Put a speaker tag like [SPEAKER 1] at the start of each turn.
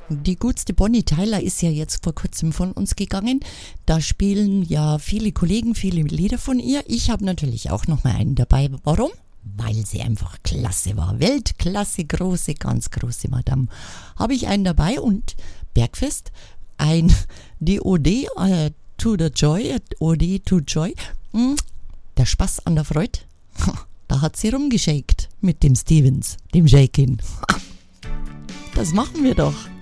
[SPEAKER 1] Die gutste Bonnie Tyler ist ja jetzt vor kurzem von uns gegangen. Da spielen ja viele Kollegen viele Lieder von ihr. Ich habe natürlich auch noch mal einen dabei. Warum? Weil sie einfach klasse war. Weltklasse, große, ganz große Madame. Habe ich einen dabei und Bergfest, die Ode to the Joy, Ode to Joy. Der Spaß an der Freude. Da hat sie rumgeschakt mit dem Stevens, dem Shakin. Das machen wir doch.